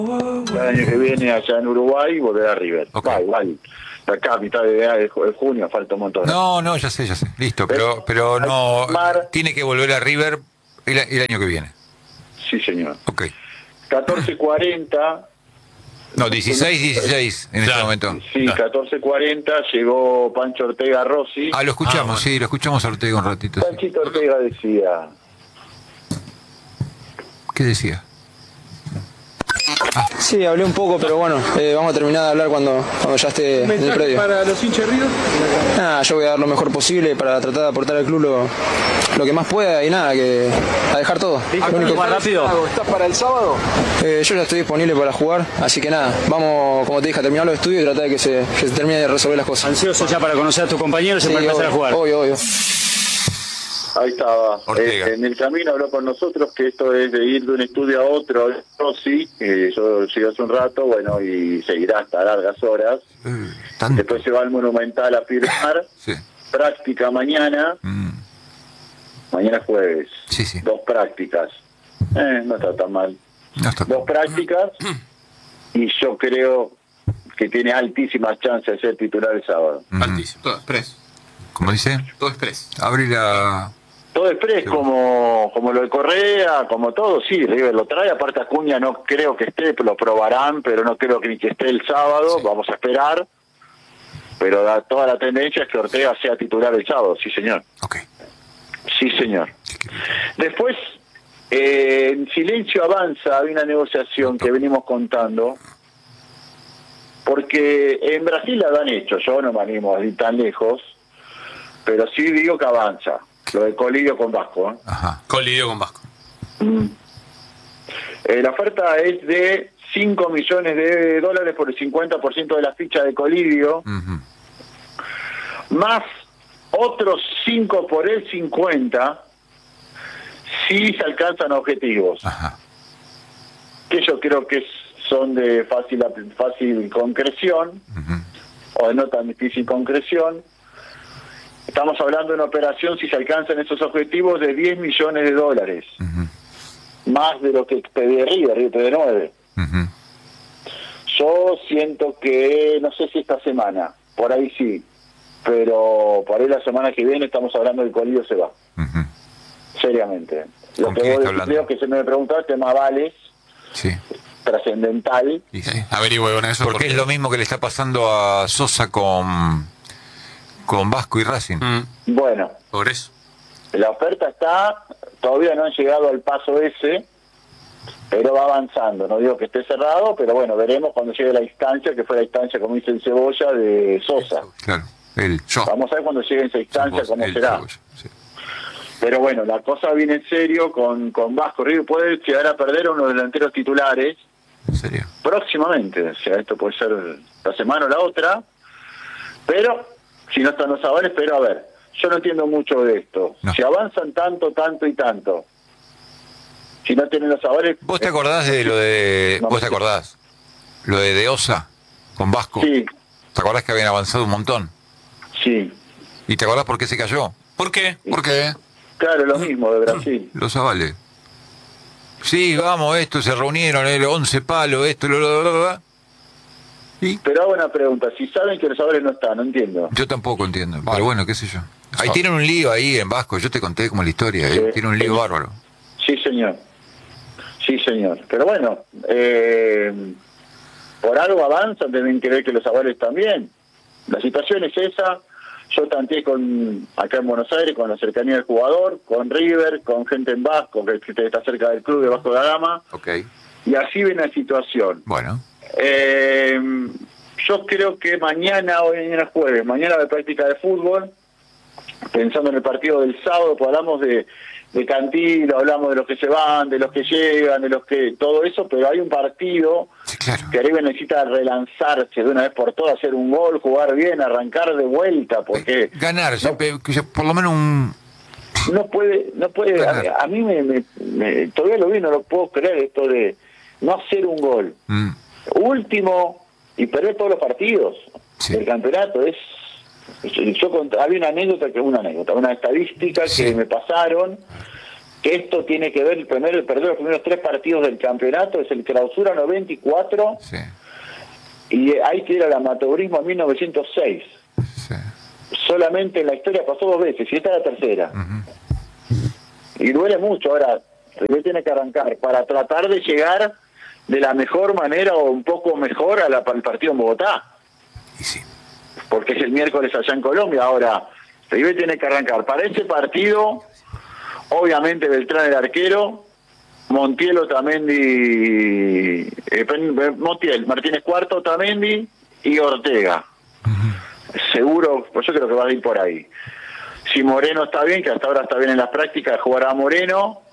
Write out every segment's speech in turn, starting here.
El año que viene allá en Uruguay volverá a River. Okay. Igual. Acá a mitad de junio falta un montón. No, ya sé. Listo, pero no. Tiene que volver a River el año que viene. Sí, señor. Ok. 14:40. No, 16 en este momento. Sí, 14:40 llegó Pancho Ortega Rossi. Lo escuchamos, bueno. Sí, lo escuchamos a Ortega un ratito. Panchito Ortega decía... ¿Qué decía? Sí, hablé un poco, pero bueno, vamos a terminar de hablar cuando ya esté en el predio. ¿Para los hinchas de River? Yo voy a dar lo mejor posible para tratar de aportar al club lo que más pueda y nada, que a dejar todo. ¿Más rápido? ¿Estás para el sábado? Yo ya estoy disponible para jugar, así que nada, vamos, como te dije, a terminar los estudios y tratar de que se termine de resolver las cosas. ¿Ansioso ya para conocer a tus compañeros y para empezar a jugar? Obvio. Ahí estaba. En el camino habló con nosotros que esto es de ir de un estudio a otro. Sí, yo llegué hace un rato, bueno, y seguirá hasta largas horas. Después se va al Monumental a firmar. Sí. Práctica mañana. Mañana jueves. Sí. 2 prácticas. No está tan mal. 2 prácticas. Y yo creo que tiene altísimas chances de ser titular el sábado. Altísimo. Todo express. ¿Cómo dice? Todo express. Abrí la... Todo express, como lo de Correa, como todo, sí, River lo trae. Aparte Acuña no creo que esté, lo probarán, pero no creo que ni que esté el sábado. Sí. Vamos a esperar. Pero toda la tendencia es que Ortega sea titular el sábado, sí señor. Ok. Sí señor. Después, en silencio avanza, hay una negociación que venimos contando, porque en Brasil la han hecho, yo no me animo a ir tan lejos, pero sí digo que avanza. Lo de Colidio con Vasco. Ajá. Colidio con Vasco. La oferta es de $5 millones por el 50% de la ficha de Colidio, más otros 5 por el 50 si se alcanzan objetivos. Ajá. Que yo creo que son de fácil concreción, o de no tan difícil concreción. Estamos hablando de una operación, si se alcanzan esos objetivos, de $10 millones. Más de lo que pedí River de 9. Yo siento que, no sé si esta semana, por ahí sí, pero por ahí la semana que viene estamos hablando del Colidio se va. Seriamente. Lo que vos creo que se me preguntaba, el tema Vales, trascendental. Sí. Averigüe con eso. Porque es lo mismo que le está pasando a Sosa con Vasco y Racing. Bueno, por eso la oferta está, todavía no han llegado al paso ese, pero va avanzando. No digo que esté cerrado, pero bueno, veremos cuando llegue la instancia, que fue la instancia, como dice el Cebolla, de Sosa. Claro, vamos a ver cuando llegue esa instancia cómo será. Cebolla, sí. Pero bueno, la cosa viene en serio con Vasco. River puede llegar a perder a uno de los delanteros titulares. ¿En serio? Próximamente, o sea, esto puede ser la semana o la otra, pero si no están los avales, pero a ver, yo no entiendo mucho de esto. No. Si avanzan tanto y tanto, si no tienen los avales... ¿Vos te acordás de lo de... ¿Vos te acordás? Lo de Osa con Vasco. Sí. ¿Te acordás que habían avanzado un montón? Sí. ¿Y te acordás por qué se cayó? ¿Por qué? ¿Por qué? Claro, lo mismo de Brasil. Los avales. Sí, vamos, esto, se reunieron, 11 palos, esto, ¿Y? Pero hago una pregunta, si saben que los avales no están, no entiendo. Yo tampoco entiendo, pero bueno, qué sé yo. Ahí tienen un lío ahí en Vasco, yo te conté como la historia, tiene un lío bárbaro. Sí, señor. Pero bueno, por algo avanzan, deben creer que los avales también. La situación es esa. Yo tanteé acá en Buenos Aires, con la cercanía del jugador, con River, con gente en Vasco, que está cerca del club de Vasco da Gama. Okay. Y así ven la situación. Bueno. Yo creo que mañana jueves, mañana de práctica de fútbol, pensando en el partido del sábado, pues hablamos de Cantilo, hablamos de los que se van, de los que llegan, de los que... todo eso, pero hay un partido que River necesita relanzarse de una vez por todas, hacer un gol, jugar bien, arrancar de vuelta, porque... Ganar, por lo menos un... No puede a mí me todavía lo vi, no lo puedo creer, esto de no hacer un gol. Último, y perder todos los partidos del campeonato, había una estadística que me pasaron, que esto tiene que ver, perdió los primeros 3 partidos del campeonato, es el Clausura 94, Sí. y hay que ir al amateurismo en 1906. Sí. Solamente en la historia pasó 2 veces, y esta es la tercera. Y duele mucho. Ahora, River tiene que arrancar para tratar de llegar de la mejor manera o un poco mejor al partido en Bogotá. Y sí. Porque es el miércoles allá en Colombia. Ahora, River tiene que arrancar para ese partido, obviamente Beltrán el arquero, Montiel, Otamendi, Montiel, Martínez Cuarto, Otamendi y Ortega. Seguro, pues yo creo que va a ir por ahí. Si Moreno está bien, que hasta ahora está bien en las prácticas, jugará Moreno.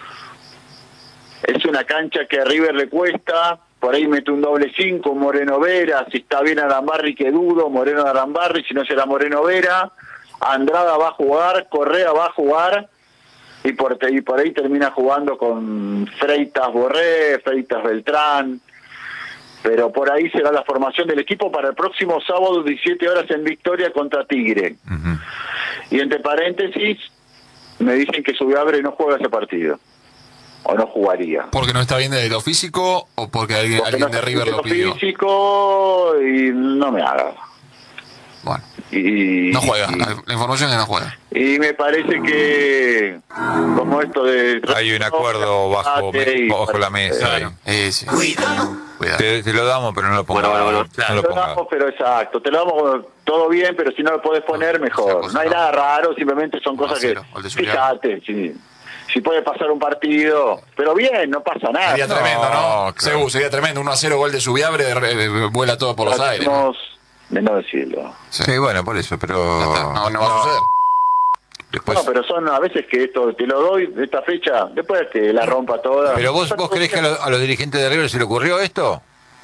Es una cancha que a River le cuesta, por ahí mete un doble 5, Moreno Vera, si está bien Arambarri, que dudo, Moreno Arambarri, si no será Moreno Vera, Andrada va a jugar, Correa va a jugar, y por ahí termina jugando con Freitas Borré, Freitas Beltrán, pero por ahí será la formación del equipo para el próximo sábado, 17 horas en Victoria contra Tigre. Y entre paréntesis, me dicen que Subiabre no juega ese partido. O no jugaría. ¿Porque no está bien de lo físico o porque alguien no de River lo está pidió? físico y no me haga. Bueno, Y, no juega. y- La información es que no juega. Y me parece que, como esto de... Hay un acuerdo bajo la mesa. Claro. Sí. Cuidado. Cuidado. Te lo damos, pero no lo pongas. Bueno, No Te lo lo pongas. damos, pero exacto, te lo damos todo bien, pero si no lo podés poner, mejor. cosa No hay no. nada raro, simplemente son cosas que... 1-0, gol de Zuliano. Fíjate, si puede pasar un partido, pero bien, no pasa nada. Sería tremendo, ¿no? claro. Seguro, sería tremendo. 1-0 gol de Subiabre, vuela todo por los aires. ¿no? Tratemos de no decirlo. Sí, bueno, por eso, pero... Ya está. No va a suceder. Después... No, pero son a veces que esto te lo doy de esta fecha, después que la rompa toda. Pero vos creés que a los dirigentes de River se le ocurrió esto?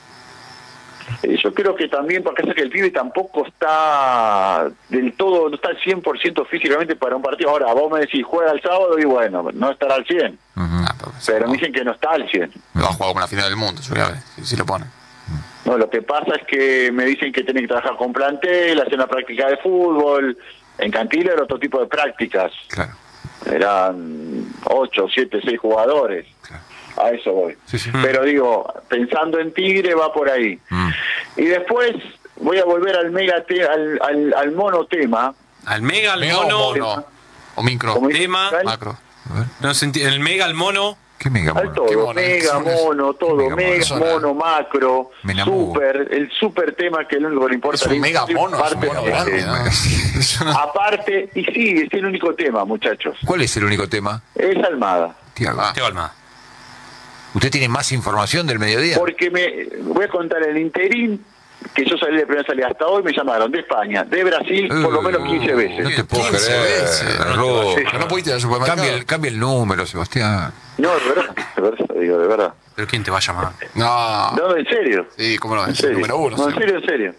Yo creo que también, porque es que el pibe tampoco está del todo, no está al 100% físicamente para un partido. Ahora, vos me decís, juega el sábado y bueno, no estará al 100. Pero me dicen que no está al 100. Va a jugar como la final del mundo, Subiabre, si lo pone. No, lo que pasa es que me dicen que tiene que trabajar con plantel, hacer una práctica de fútbol. En Cantil era otro tipo de prácticas. Claro. Eran 8, 7, 6 jugadores. Claro. A eso voy. Sí, sí. Pero digo, pensando en Tigre va por ahí. Y después voy a volver al al monotema. Al mega, al Mega mono, o mono. O micro. Como dice tema, Cal, Macro. A ver. no se entiende, el mega, al mono, ¿Qué mega al mono? todo, Qué mono, mega, eso es- mono, todo, mega mono, mega, eso nada. mono, macro, Me enamoro. super, el super tema que es lo único que le importa. Es un mega mono, es un Aparte, mono grande, ¿no? aparte, y sí, es el único tema, muchachos, ¿Cuál es el único tema? es Almada. Tiago. Teo Almada. ¿Usted tiene más información del mediodía? Porque voy a contar el interín, que yo salí de primera salida hasta hoy, me llamaron de España, de Brasil, por lo menos 15 No veces. te puedo 15 creer. veces. Ro. Pero no pudiste ir al supermercado. Cambia el número, Sebastián. No, de verdad, digo, de verdad. ¿Pero quién te va a llamar? No. No, en serio. Sí, cómo no, En es serio. el número uno. No, sí. en serio.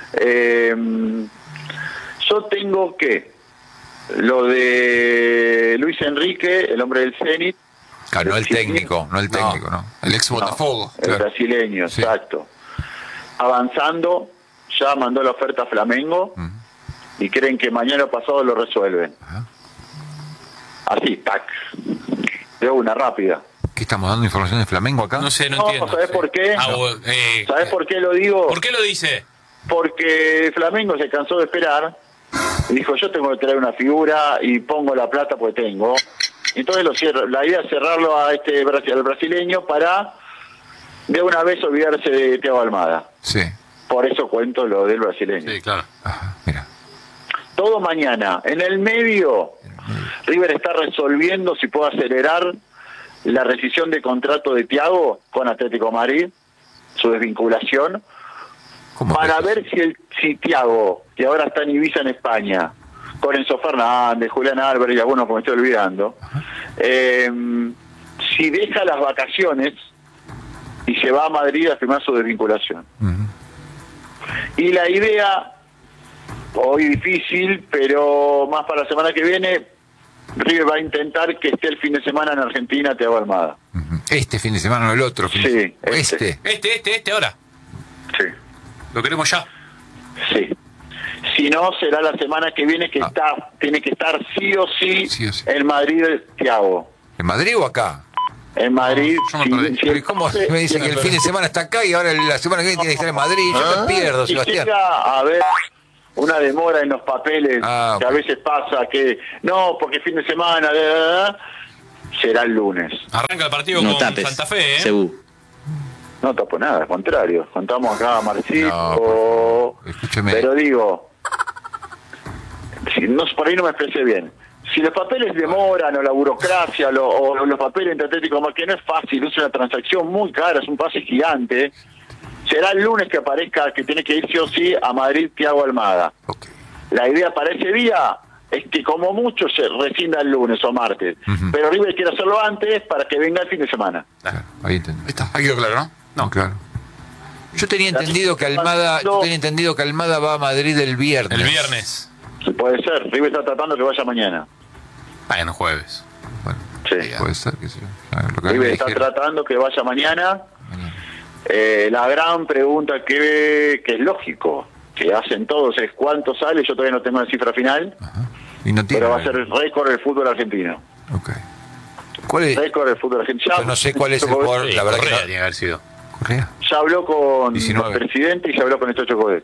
Yo tengo que lo de Luis Enrique, el hombre del Zenit, Claro, no el técnico, no el técnico, ¿no? El ex Botafogo. el brasileño, Sí. exacto. Avanzando, ya mandó la oferta a Flamengo y creen que mañana o pasado lo resuelven. Ajá. Así, tac. De una rápida. ¿Qué estamos dando información de Flamengo acá? No sé, no No, entiendo. ¿sabés por qué? ¿Sabés por qué lo digo? ¿Por qué lo dice? Porque Flamengo se cansó de esperar y dijo, yo tengo que traer una figura y pongo la plata porque tengo. Entonces lo cierro. La idea es cerrarlo a al brasileño para de una vez olvidarse de Thiago Almada. Sí. Por eso cuento lo del brasileño. Sí, claro. Ajá, mira. Todo mañana. En el medio, River está resolviendo si puede acelerar la rescisión de contrato de Thiago con Atlético de Madrid, su desvinculación, ¿Cómo para que- ver si Thiago, que ahora está en Ibiza en España, con Enzo Fernández, Julián Álvarez y algunos que me estoy olvidando, si deja las vacaciones y se va a Madrid a firmar su desvinculación. Ujú. Y la idea, hoy difícil, pero más para la semana que viene, River va a intentar que esté el fin de semana en Argentina Thiago Almada. Ujú. Este fin de semana, no el otro fin Sí, de semana. este. Este ahora. Sí, Lo queremos ya. sí. Si no, será la semana que viene que Ah. tiene que estar sí o sí, Sí o sí. en Madrid Thiago. ¿En Madrid o acá? En Madrid. Yo me perdí. Pero ¿y cómo me dicen que el fin de semana está acá y ahora la semana que viene tiene que estar en Madrid? Yo me pierdo, Si Sebastián. llega a haber una demora en los papeles, que a ok. veces pasa que no, porque fin de semana, será el lunes. Arranca el partido No con tapes, Santa Fe, ¿eh? Cebú. No tapo nada, al contrario. Contamos acá a Marcito. No, escúcheme. Pero digo, si no, por ahí no me expresé bien. Si los papeles demoran, o la burocracia, o los papeles entre Atlético, que no es fácil, es una transacción muy cara, es un pase gigante, será el lunes que aparezca que tiene que ir sí o sí a Madrid Thiago Almada. Ok. La idea para ese día es que como mucho se rescinda el lunes o martes, pero River quiere hacerlo antes para que venga el fin de semana. Claro, ahí entendí. Ahí está, ahí quedó claro, ¿no? No, claro. Yo tenía entendido que Almada va a Madrid el viernes. El viernes. Sí, puede ser, River está tratando que vaya mañana. Bueno, jueves. Bueno, Sí. puede ser que sí. Ah, lo que River me está dijeron. tratando que vaya mañana. Mañana. La gran pregunta que es lógico, que hacen todos, es cuánto sale. Yo todavía no tengo la cifra final, Ajá. Y no tiene. pero va a ser el récord del fútbol argentino. Ok. ¿Cuál es? Récord del fútbol argentino. Yo no sé cuál es el jugador, Sí, la verdad Correa que tiene que haber sido. no. Correa. Ya habló con 19. el presidente y ya habló con el Chocho Codet.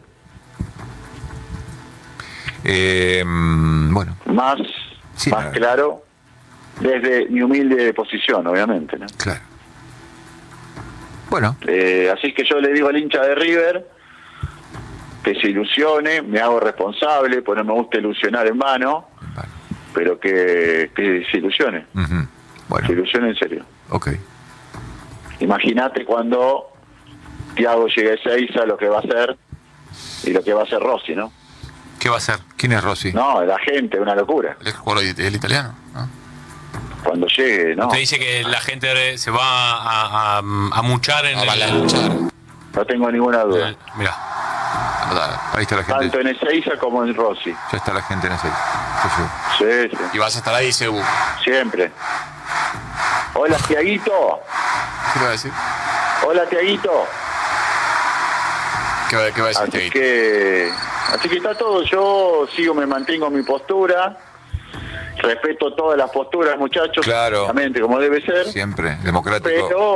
Bueno, Más Sí, más no. claro, desde mi humilde posición, obviamente, ¿no? claro. Bueno, Así que yo le digo al hincha de River que se ilusione, me hago responsable, pues no me gusta ilusionar en vano, vale. pero que se ilusione, Ujú. se Bueno, ilusione en serio. ok. Imagínate cuando Thiago llegue a Ezeiza, lo que va a hacer y lo que va a hacer Rossi, ¿no? ¿Qué va a hacer? ¿Quién es Rossi? No, la gente, una locura. El jugador el italiano, ¿no? Cuando llegue, ¿no? Usted dice que la gente se va a muchar en Avalanchar. No tengo ninguna duda. Mirá. Ahí está la Tanto gente. en Ezeiza como en Rossi. Ya está la gente en ese. Sí, sí, Y vas a estar ahí, Cebú. siempre. Hola, Tiaguito. ¿Qué le va a decir? Hola, Tiaguito. ¿Qué va a decir Así este? que está todo. Yo me mantengo en mi postura. Respeto todas las posturas, muchachos. Claro. Obviamente, como debe ser. Siempre, democrático.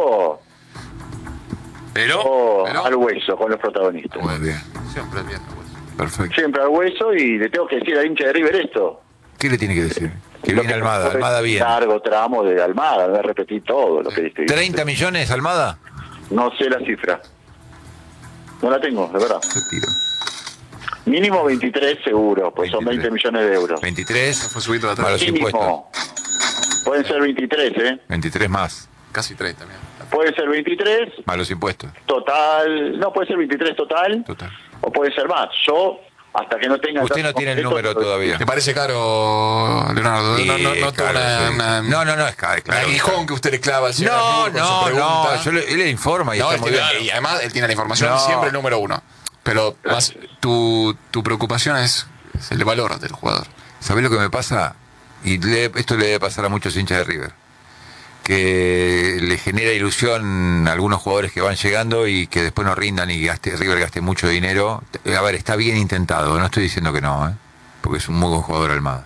Pero Pero- al hueso con los protagonistas. Muy bien, Siempre bien. perfecto. Siempre al hueso, y le tengo que decir al hincha de River esto. ¿Qué le tiene que decir? Que Lo viene Almada, fue Almada bien. Largo tramo de Almada, voy a repetir todo lo que dije. 30 millones, Almada. No sé la cifra. No la tengo, de verdad. Qué tiro. Mínimo 23 seguro, pues son 20 millones de euros. 23 Fue subido atrás. más los impuestos. Mínimo. Pueden ser 23, ¿eh? 23 más, Casi 30, mira. Puede ser 23 más los impuestos. total. No, puede ser 23 total. Total. O puede ser más. Yo, hasta que no tenga... Usted no tiene el número todavía. ¿Te parece caro, Leonardo? Sí, no tengo claro, sí. No, es caro, un claro. aguijón que usted le clava al señor No, Arturo con su no, pregunta. no, él le informa y No, está él muy tiene- bien. y además él tiene la información No. siempre el número uno. Pero más, tu preocupación es el valor del jugador. ¿Sabés lo que me pasa? Y esto le debe pasar a muchos hinchas de River. Que le genera ilusión a algunos jugadores que van llegando y que después no rindan y River gaste mucho dinero. A ver, está bien intentado, no estoy diciendo que no, porque es un muy buen jugador Almada.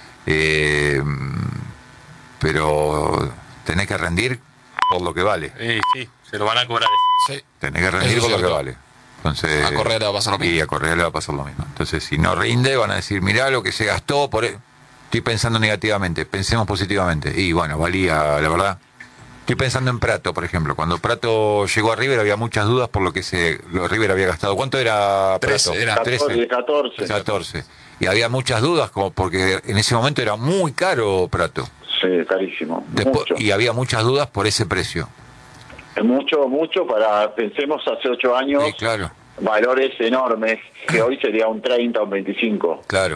Pero tenés que rendir por lo que vale. Sí, se lo van a cobrar. Sí. Tenés que rendir Eso por es lo que cierto. vale. Entonces, A Correa le va a pasar lo mismo. Y a Correa le va a pasar lo mismo. Entonces, si no rinde, van a decir, mirá lo que se gastó por... Estoy pensando negativamente, pensemos positivamente. Y bueno, valía, la verdad. Estoy pensando en Prato, por ejemplo. Cuando Prato llegó a River había muchas dudas por lo que River había gastado. ¿Cuánto era Prato? 13, era 14. 14. Y había muchas dudas, como porque en ese momento era muy caro Prato. Sí, carísimo. Después, Mucho. y había muchas dudas por ese precio. Mucho para, pensemos, hace 8 años, Sí, claro. valores enormes, que hoy sería un 30 o un 25. Claro.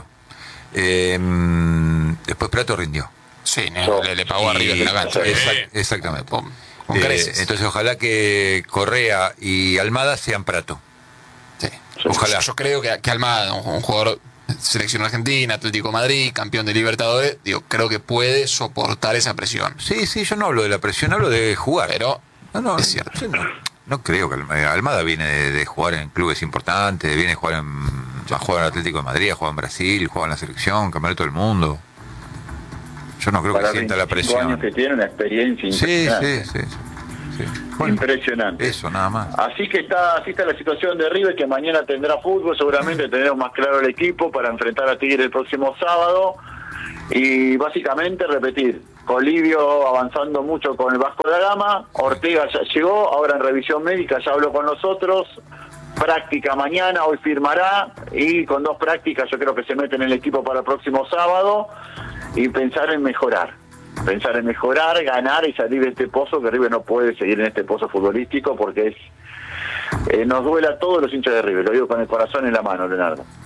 Después Prato rindió. Sí, le pagó arriba de la cancha. Exactamente. Con creces. Entonces ojalá que Correa y Almada sean Prato. Sí. Ojalá. Yo creo que Almada, un jugador selección argentina, Atlético de Madrid, campeón de Libertadores, creo que puede soportar esa presión. Sí, yo no hablo de la presión, hablo de jugar. Pero No, es cierto. yo no creo que Almada viene de jugar en clubes importantes, viene a jugar a jugar en Atlético de Madrid, a jugar en Brasil, juega en la selección, campeonato del mundo. Yo no creo que sienta la presión. Años que tiene, una experiencia impresionante. Sí. Bueno, impresionante. Eso, nada más. Así está la situación de River, que mañana tendrá fútbol, seguramente tendremos más claro el equipo para enfrentar a Tigre el próximo sábado. Y básicamente repetir, Colivio avanzando mucho con el Vasco da Gama, Ortega ya llegó, ahora en revisión médica ya habló con nosotros, práctica mañana, hoy firmará, y con 2 prácticas yo creo que se mete en el equipo para el próximo sábado, y pensar en mejorar, ganar y salir de este pozo, que River no puede seguir en este pozo futbolístico, porque nos duele a todos los hinchas de River, lo digo con el corazón en la mano, Leonardo.